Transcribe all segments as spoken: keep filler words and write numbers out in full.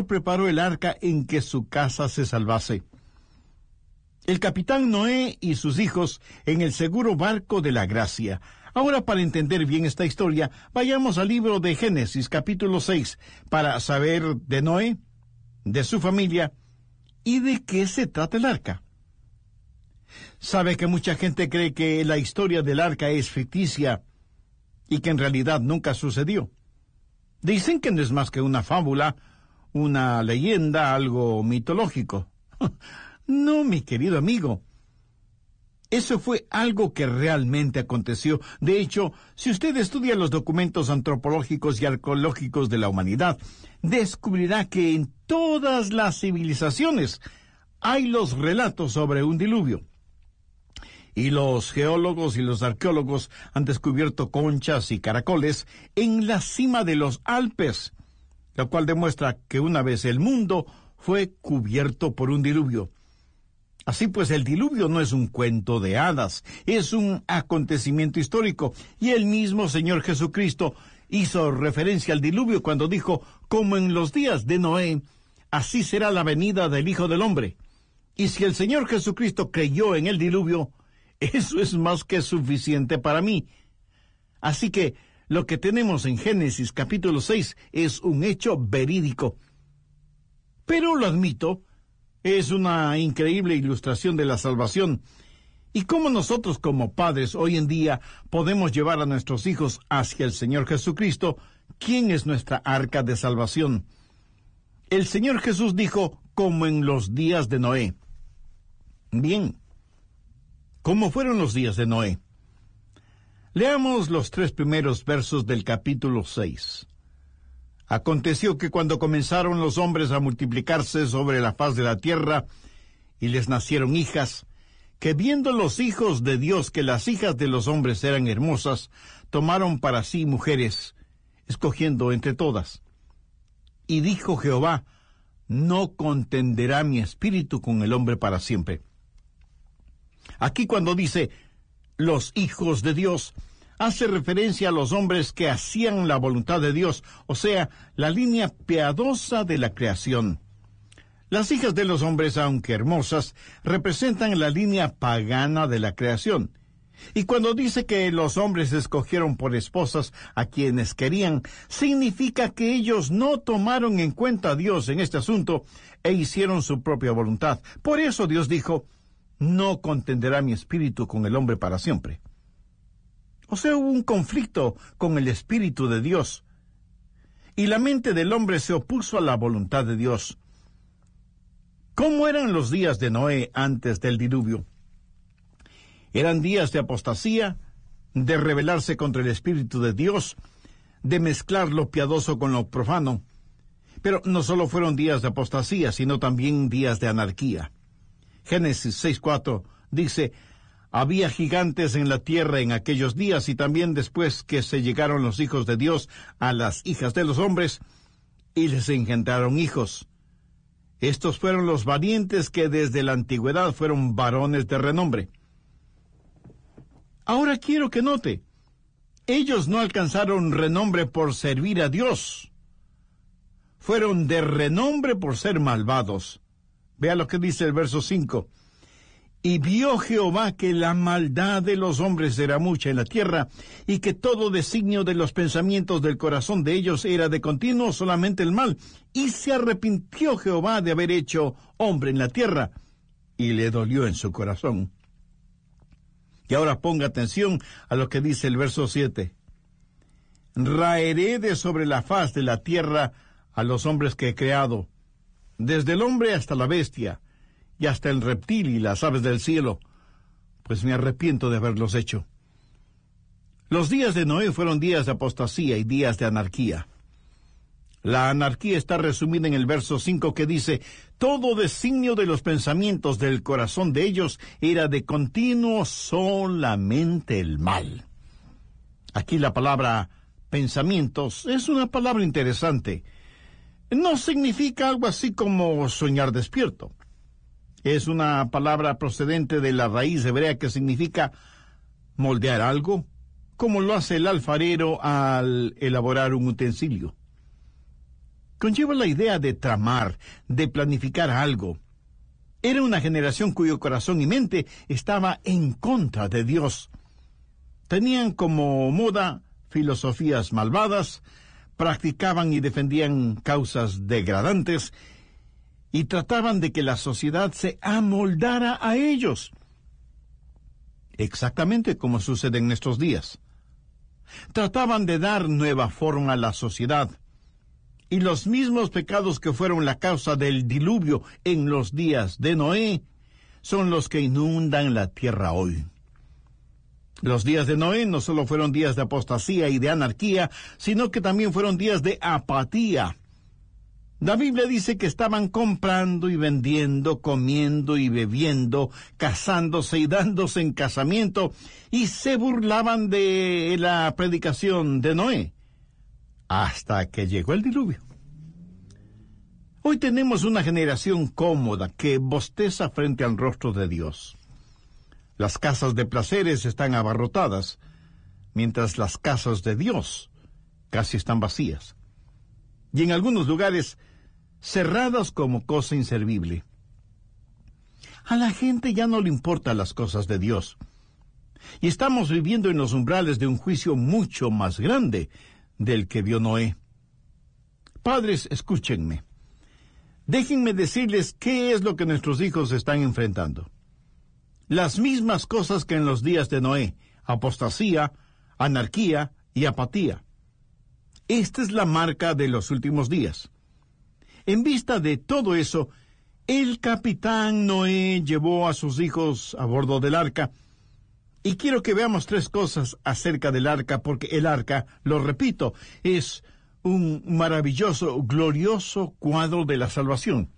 preparó el arca en que su casa se salvase. El capitán Noé y sus hijos en el seguro barco de la gracia. Ahora, para entender bien esta historia, vayamos al libro de Génesis, capítulo seis, para saber de Noé, de su familia y de qué se trata el arca. Sabe que mucha gente cree que la historia del arca es ficticia y que en realidad nunca sucedió. Dicen que no es más que una fábula, una leyenda, algo mitológico. No, mi querido amigo. Eso fue algo que realmente aconteció. De hecho, si usted estudia los documentos antropológicos y arqueológicos de la humanidad, descubrirá que en todas las civilizaciones hay los relatos sobre un diluvio. Y los geólogos y los arqueólogos han descubierto conchas y caracoles en la cima de los Alpes, lo cual demuestra que una vez el mundo fue cubierto por un diluvio. Así pues, el diluvio no es un cuento de hadas, es un acontecimiento histórico, y el mismo Señor Jesucristo hizo referencia al diluvio cuando dijo, como en los días de Noé, así será la venida del Hijo del Hombre. Y si el Señor Jesucristo creyó en el diluvio, eso es más que suficiente para mí. Así que lo que tenemos en Génesis capítulo seis es un hecho verídico. Pero lo admito, es una increíble ilustración de la salvación. Y cómo nosotros como padres hoy en día podemos llevar a nuestros hijos hacia el Señor Jesucristo, quien es nuestra arca de salvación. El Señor Jesús dijo, como en los días de Noé. Bien, ¿cómo fueron los días de Noé? Leamos los tres primeros versos del capítulo seis. Aconteció que cuando comenzaron los hombres a multiplicarse sobre la faz de la tierra, y les nacieron hijas, que viendo los hijos de Dios que las hijas de los hombres eran hermosas, tomaron para sí mujeres, escogiendo entre todas. Y dijo Jehová, no contenderá mi espíritu con el hombre para siempre. Aquí cuando dice, los hijos de Dios, hace referencia a los hombres que hacían la voluntad de Dios, o sea, la línea piadosa de la creación. Las hijas de los hombres, aunque hermosas, representan la línea pagana de la creación. Y cuando dice que los hombres escogieron por esposas a quienes querían, significa que ellos no tomaron en cuenta a Dios en este asunto e hicieron su propia voluntad. Por eso Dios dijo, no contenderá mi espíritu con el hombre para siempre. O sea, hubo un conflicto con el Espíritu de Dios, y la mente del hombre se opuso a la voluntad de Dios. ¿Cómo eran los días de Noé antes del diluvio? Eran días de apostasía, de rebelarse contra el Espíritu de Dios, de mezclar lo piadoso con lo profano. Pero no solo fueron días de apostasía, sino también días de anarquía. Génesis seis cuatro dice, había gigantes en la tierra en aquellos días, y también después que se llegaron los hijos de Dios a las hijas de los hombres, y les engendraron hijos. Estos fueron los valientes que desde la antigüedad fueron varones de renombre. Ahora quiero que note, ellos no alcanzaron renombre por servir a Dios. Fueron de renombre por ser malvados. Vea lo que dice el verso cinco. Y vio Jehová que la maldad de los hombres era mucha en la tierra, y que todo designio de los pensamientos del corazón de ellos era de continuo solamente el mal. Y se arrepintió Jehová de haber hecho hombre en la tierra, y le dolió en su corazón. Y ahora ponga atención a lo que dice el verso siete. Raeré de sobre la faz de la tierra a los hombres que he creado, desde el hombre hasta la bestia, y hasta el reptil y las aves del cielo, pues me arrepiento de haberlos hecho. Los días de Noé fueron días de apostasía y días de anarquía. La anarquía está resumida en el verso cinco que dice, todo designio de los pensamientos del corazón de ellos era de continuo solamente el mal. Aquí la palabra pensamientos es una palabra interesante. No significa algo así como soñar despierto. Es una palabra procedente de la raíz hebrea que significa moldear algo, como lo hace el alfarero al elaborar un utensilio. conlleva la idea de tramar, de planificar algo. Era una generación cuyo corazón y mente estaba en contra de Dios. Tenían como moda filosofías malvadas, practicaban y defendían causas degradantes y trataban de que la sociedad se amoldara a ellos. Exactamente como sucede en nuestros días. Trataban de dar nueva forma a la sociedad. Y los mismos pecados que fueron la causa del diluvio en los días de Noé son los que inundan la tierra hoy. Los días de Noé no solo fueron días de apostasía y de anarquía, sino que también fueron días de apatía. La Biblia dice que estaban comprando y vendiendo, comiendo y bebiendo, casándose y dándose en casamiento, y se burlaban de la predicación de Noé, hasta que llegó el diluvio. Hoy tenemos una generación cómoda que bosteza frente al rostro de Dios. Las casas de placeres están abarrotadas, mientras las casas de Dios casi están vacías. Y en algunos lugares, cerradas como cosa inservible. A la gente ya no le importan las cosas de Dios. Y estamos viviendo en los umbrales de un juicio mucho más grande del que vio Noé. Padres, escúchenme. Déjenme decirles qué es lo que nuestros hijos están enfrentando. Las mismas cosas que en los días de Noé: apostasía, anarquía y apatía. Esta es la marca de los últimos días. En vista de todo eso, el capitán Noé llevó a sus hijos a bordo del arca. Y quiero que veamos tres cosas acerca del arca, porque el arca, lo repito, es un maravilloso, glorioso cuadro de la salvación.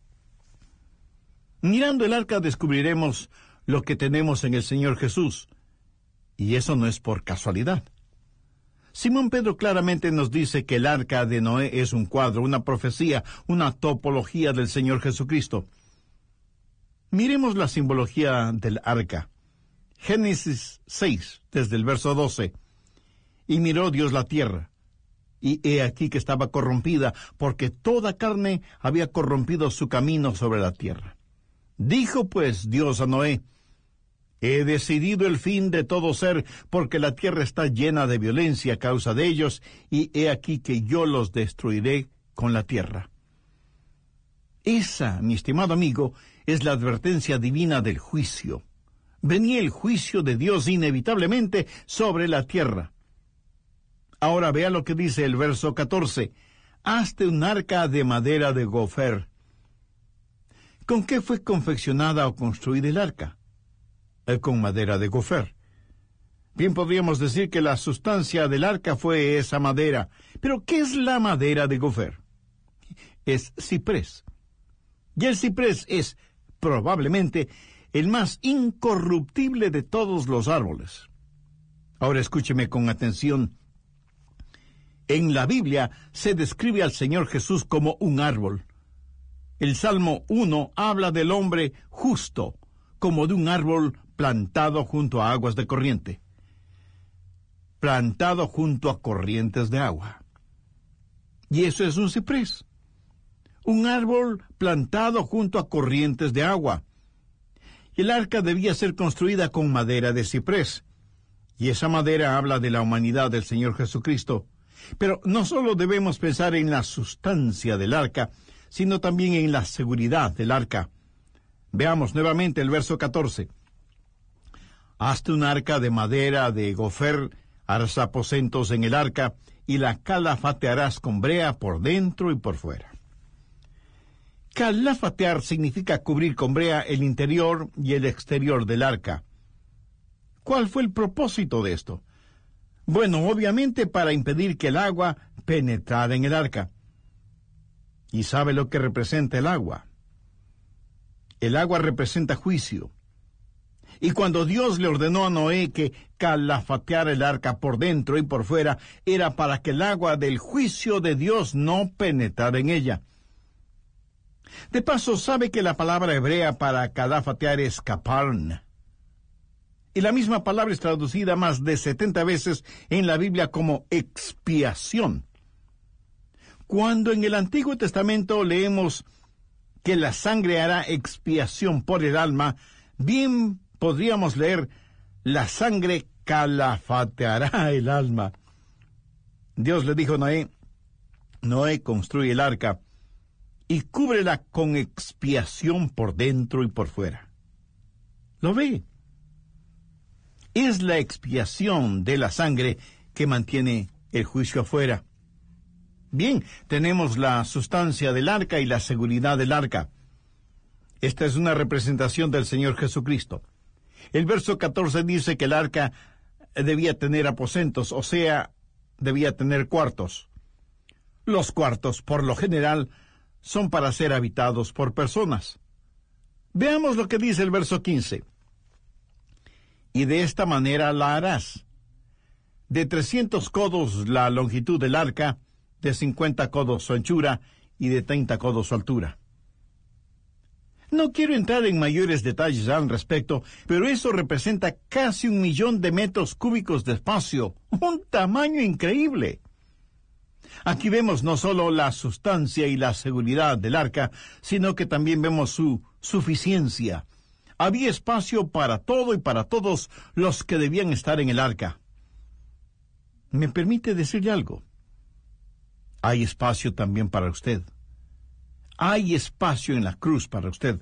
Mirando el arca descubriremos lo que tenemos en el Señor Jesús. Y eso no es por casualidad. Simón Pedro claramente nos dice que el arca de Noé es un cuadro, una profecía, una topología del Señor Jesucristo. Miremos la simbología del arca. Génesis seis, desde el verso doce. Y miró Dios la tierra, y he aquí que estaba corrompida, porque toda carne había corrompido su camino sobre la tierra. Dijo pues Dios a Noé: he decidido el fin de todo ser, porque la tierra está llena de violencia a causa de ellos, y he aquí que yo los destruiré con la tierra. Esa, mi estimado amigo, es la advertencia divina del juicio. Venía el juicio de Dios inevitablemente sobre la tierra. Ahora vea lo que dice el verso catorce. Hazte un arca de madera de gofer. ¿Con qué fue confeccionada o construida el arca? Eh, con madera de gofer. Bien podríamos decir que la sustancia del arca fue esa madera. Pero ¿qué es la madera de gofer? Es ciprés. Y el ciprés es, probablemente, el más incorruptible de todos los árboles. Ahora escúcheme con atención. En la Biblia se describe al Señor Jesús como un árbol. El Salmo uno habla del hombre justo, como de un árbol plantado junto a aguas de corriente. Plantado junto a corrientes de agua. Y eso es un ciprés. Un árbol plantado junto a corrientes de agua. Y el arca debía ser construida con madera de ciprés. Y esa madera habla de la humanidad del Señor Jesucristo. Pero no solo debemos pensar en la sustancia del arca, sino también en la seguridad del arca. Veamos nuevamente el verso catorce. Hazte un arca de madera de gofer, harás aposentos en el arca, y la calafatearás con brea por dentro y por fuera. Calafatear significa cubrir con brea el interior y el exterior del arca. ¿Cuál fue el propósito de esto? Bueno, obviamente para impedir que el agua penetrara en el arca. ¿Y sabe lo que representa el agua? El agua representa juicio. Y cuando Dios le ordenó a Noé que calafateara el arca por dentro y por fuera, era para que el agua del juicio de Dios no penetrara en ella. De paso, sabe que la palabra hebrea para calafatear es kaparn. Y la misma palabra es traducida más de setenta veces en la Biblia como expiación. Cuando en el Antiguo Testamento leemos que la sangre hará expiación por el alma, bien podríamos leer, la sangre calafateará el alma. Dios le dijo a Noé, Noé, construye el arca y cúbrela con expiación por dentro y por fuera. ¿Lo ve? Es la expiación de la sangre que mantiene el juicio afuera. Bien, tenemos la sustancia del arca y la seguridad del arca. Esta es una representación del Señor Jesucristo. El verso catorce dice que el arca debía tener aposentos, o sea, debía tener cuartos. Los cuartos, por lo general, son para ser habitados por personas. Veamos lo que dice el verso quince. Y de esta manera la harás. De trescientos codos la longitud del arca, de cincuenta codos su anchura y de treinta codos su altura. No quiero entrar en mayores detalles al respecto, pero eso representa casi un millón de metros cúbicos de espacio, un tamaño increíble. Aquí vemos no solo la sustancia y la seguridad del arca, sino que también vemos su suficiencia. Había espacio para todo y para todos los que debían estar en el arca. ¿Me permite decirle algo? Hay espacio también para usted. Hay espacio en la cruz para usted.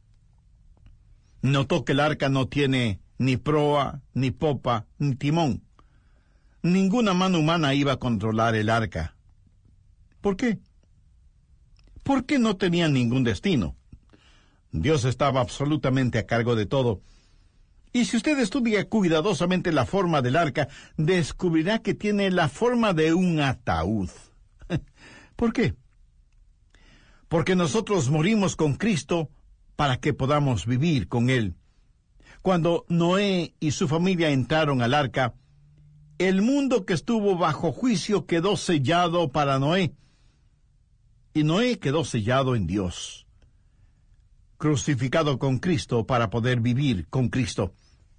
Notó que el arca no tiene ni proa, ni popa, ni timón. Ninguna mano humana iba a controlar el arca. ¿Por qué? Porque no tenía ningún destino. Dios estaba absolutamente a cargo de todo. Y si usted estudia cuidadosamente la forma del arca, descubrirá que tiene la forma de un ataúd. ¿Por qué? Porque nosotros morimos con Cristo para que podamos vivir con Él. Cuando Noé y su familia entraron al arca, el mundo que estuvo bajo juicio quedó sellado para Noé, y Noé quedó sellado en Dios, crucificado con Cristo para poder vivir con Cristo.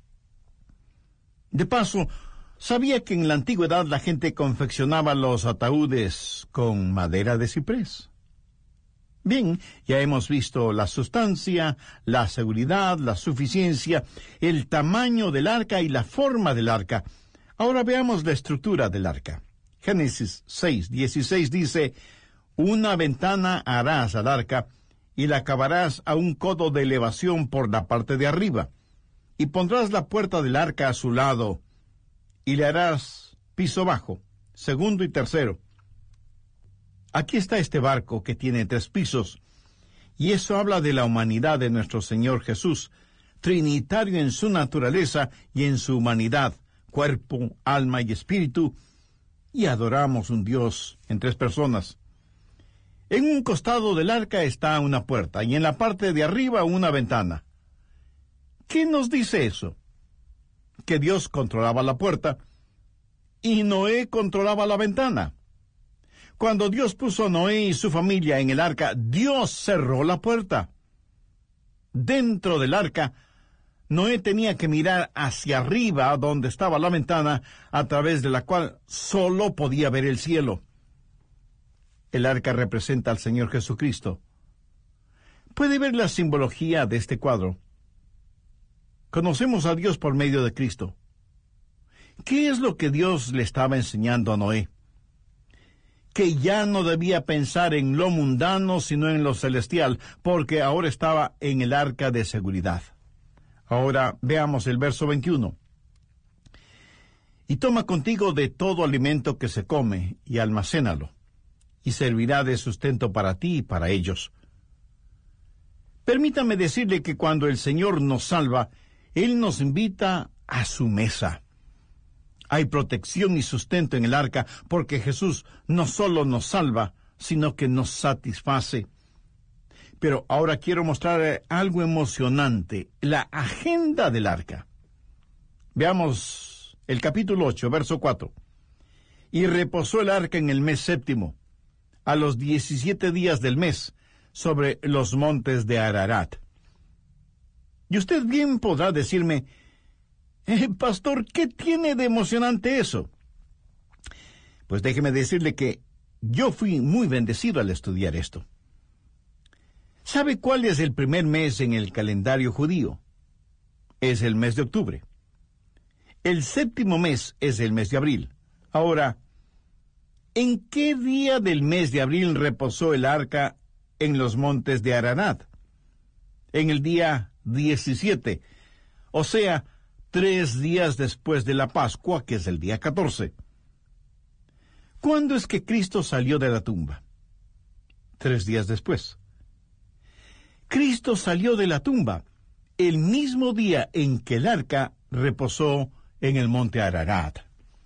De paso, ¿sabía que en la antigüedad la gente confeccionaba los ataúdes con madera de ciprés? Bien, ya hemos visto la sustancia, la seguridad, la suficiencia, el tamaño del arca y la forma del arca. Ahora veamos la estructura del arca. Génesis seis dieciséis dice, una ventana harás al arca, y la acabarás a un codo de elevación por la parte de arriba, y pondrás la puerta del arca a su lado, y le harás piso bajo, segundo y tercero. Aquí está este barco que tiene tres pisos, y eso habla de la humanidad de nuestro Señor Jesús, trinitario en su naturaleza y en su humanidad, cuerpo, alma y espíritu, y adoramos un Dios en tres personas. En un costado del arca está una puerta, y en la parte de arriba una ventana. ¿Qué nos dice eso? Que Dios controlaba la puerta, y Noé controlaba la ventana. Cuando Dios puso a Noé y su familia en el arca, Dios cerró la puerta. Dentro del arca, Noé tenía que mirar hacia arriba, donde estaba la ventana, a través de la cual solo podía ver el cielo. El arca representa al Señor Jesucristo. ¿Puede ver la simbología de este cuadro? Conocemos a Dios por medio de Cristo. ¿Qué es lo que Dios le estaba enseñando a Noé? Que ya no debía pensar en lo mundano, sino en lo celestial, porque ahora estaba en el arca de seguridad. Ahora veamos el verso veintiuno. Y toma contigo de todo alimento que se come, y almacénalo, y servirá de sustento para ti y para ellos. Permítame decirle que cuando el Señor nos salva, Él nos invita a su mesa. Hay protección y sustento en el arca, porque Jesús no solo nos salva, sino que nos satisface. Pero ahora quiero mostrar algo emocionante, la agenda del arca. Veamos el capítulo ocho, verso cuatro. Y reposó el arca en el mes séptimo, a los diecisiete días del mes, sobre los montes de Ararat. Y usted bien podrá decirme, eh, pastor, ¿qué tiene de emocionante eso? Pues déjeme decirle que yo fui muy bendecido al estudiar esto. ¿Sabe cuál es el primer mes en el calendario judío? Es el mes de octubre. El séptimo mes es el mes de abril. Ahora, ¿en qué día del mes de abril reposó el arca en los montes de Ararat? En el día diecisiete, o sea, tres días después de la Pascua, que es el día catorce. ¿Cuándo es que Cristo salió de la tumba? Tres días después. Cristo salió de la tumba el mismo día en que el arca reposó en el monte Ararat.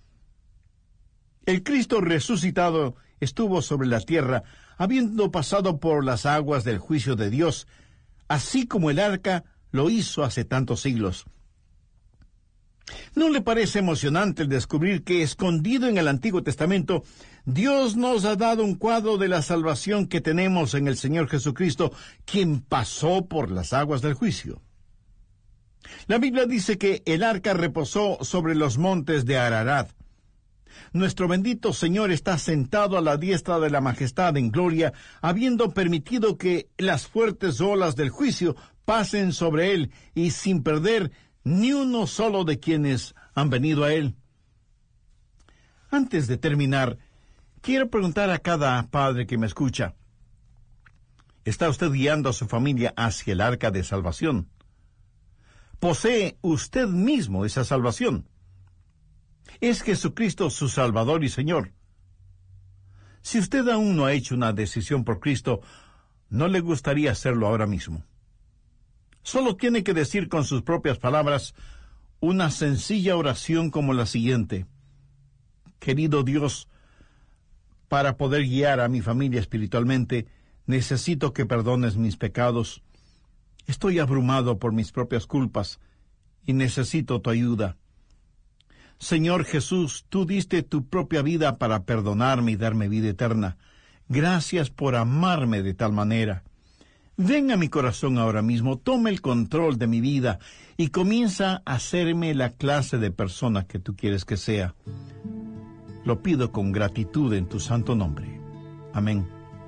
El Cristo resucitado estuvo sobre la tierra, habiendo pasado por las aguas del juicio de Dios, así como el arca lo hizo hace tantos siglos. ¿No le parece emocionante el descubrir que, escondido en el Antiguo Testamento, Dios nos ha dado un cuadro de la salvación que tenemos en el Señor Jesucristo, quien pasó por las aguas del juicio? La Biblia dice que el arca reposó sobre los montes de Ararat. Nuestro bendito Señor está sentado a la diestra de la majestad en gloria, habiendo permitido que las fuertes olas del juicio pasen sobre él y sin perder ni uno solo de quienes han venido a él. Antes de terminar, quiero preguntar a cada padre que me escucha: ¿está usted guiando a su familia hacia el arca de salvación? ¿Posee usted mismo esa salvación? ¿Es Jesucristo su Salvador y Señor? Si usted aún no ha hecho una decisión por Cristo, ¿no le gustaría hacerlo ahora mismo? Solo tiene que decir con sus propias palabras una sencilla oración como la siguiente: Querido Dios, para poder guiar a mi familia espiritualmente, necesito que perdones mis pecados. Estoy abrumado por mis propias culpas y necesito tu ayuda. Señor Jesús, tú diste tu propia vida para perdonarme y darme vida eterna. Gracias por amarme de tal manera. Ven a mi corazón ahora mismo, toma el control de mi vida y comienza a hacerme la clase de persona que tú quieres que sea. Lo pido con gratitud en tu santo nombre. Amén.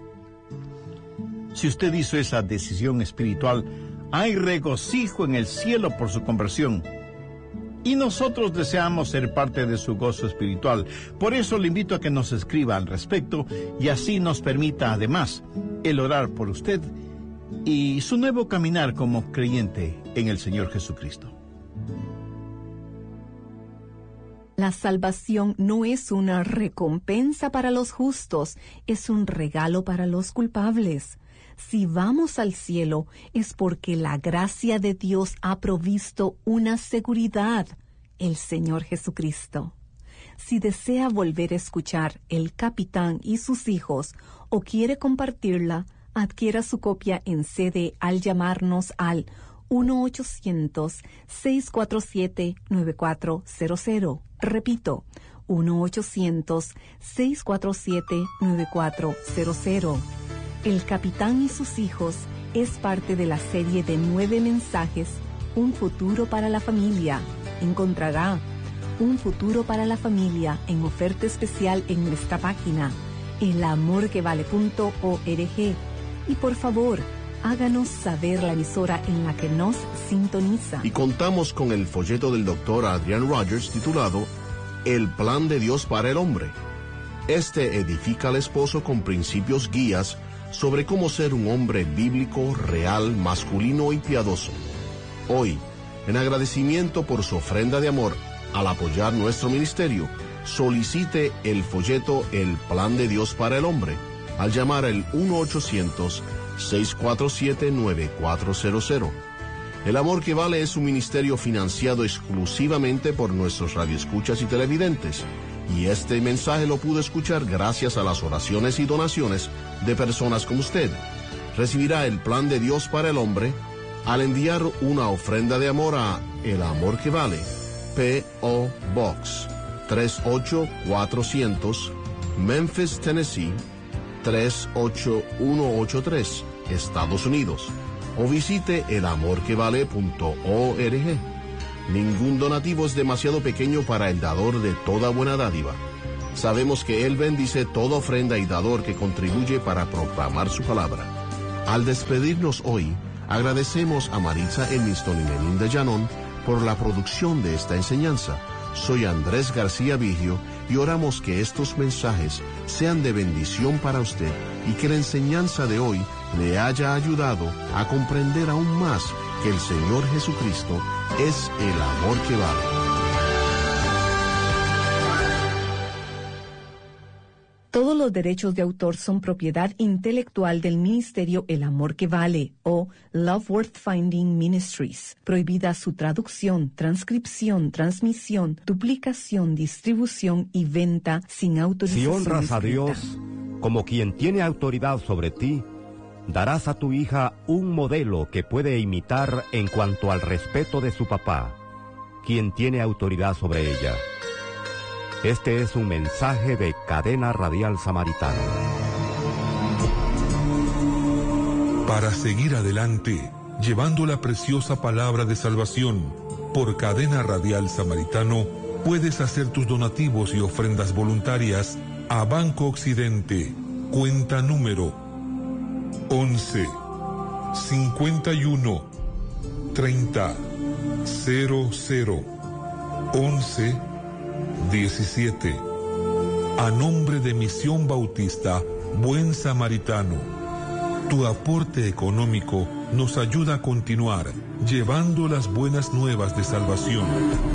Si usted hizo esa decisión espiritual, hay regocijo en el cielo por su conversión. Y nosotros deseamos ser parte de su gozo espiritual. Por eso le invito a que nos escriba al respecto y así nos permita, además, el orar por usted y su nuevo caminar como creyente en el Señor Jesucristo. La salvación no es una recompensa para los justos, es un regalo para los culpables. Si vamos al cielo es porque la gracia de Dios ha provisto una seguridad, el Señor Jesucristo. Si desea volver a escuchar El Capitán y sus hijos o quiere compartirla, adquiera su copia en C D al llamarnos al uno ochocientos, seis cuatro siete, nueve cuatro cero cero. Repito, uno ochocientos, seis cuatro siete, nueve cuatro cero cero. El Capitán y sus hijos es parte de la serie de nueve mensajes, Un futuro para la familia. Encontrará Un futuro para la familia en oferta especial en nuestra página, el amor que vale punto org. Y por favor, háganos saber la emisora en la que nos sintoniza. Y contamos con el folleto del doctor Adrian Rogers titulado El plan de Dios para el hombre. Este edifica al esposo con principios guías sobre cómo ser un hombre bíblico, real, masculino y piadoso. Hoy, en agradecimiento por su ofrenda de amor al apoyar nuestro ministerio, solicite el folleto El plan de Dios para el hombre al llamar al uno ochocientos, seis cuatro siete, nueve cuatro cero cero. El Amor que Vale es un ministerio financiado exclusivamente por nuestros radioescuchas y televidentes, y este mensaje lo pudo escuchar gracias a las oraciones y donaciones de personas como usted. Recibirá el plan de Dios para el hombre al enviar una ofrenda de amor a El Amor que Vale, P O Box tres ocho cuatrocientos, Memphis, Tennessee tres ocho uno ocho tres, Estados Unidos, o visite el amor que vale punto org. Ningún donativo es demasiado pequeño para el dador de toda buena dádiva. Sabemos que Él bendice toda ofrenda y dador que contribuye para proclamar su palabra. Al despedirnos hoy, agradecemos a Maritza Emiston y Melinda Llanón por la producción de esta enseñanza. Soy Andrés García Vigio y oramos que estos mensajes sean de bendición para usted y que la enseñanza de hoy le haya ayudado a comprender aún más que el Señor Jesucristo es el amor que vale. Todos los derechos de autor son propiedad intelectual del Ministerio El Amor que Vale, o Love Worth Finding Ministries. Prohibida su traducción, transcripción, transmisión, duplicación, distribución y venta sin autorización. Si honras a escrita. Dios como quien tiene autoridad sobre ti, darás a tu hija un modelo que puede imitar en cuanto al respeto de su papá, quien tiene autoridad sobre ella. Este es un mensaje de Cadena Radial Samaritano. Para seguir adelante, llevando la preciosa palabra de salvación, por Cadena Radial Samaritano, puedes hacer tus donativos y ofrendas voluntarias a Banco Occidente, cuenta número once, cincuenta y uno, treinta, cero cero, once, diecisiete. A nombre de Misión Bautista Buen Samaritano, tu aporte económico nos ayuda a continuar llevando las buenas nuevas de salvación.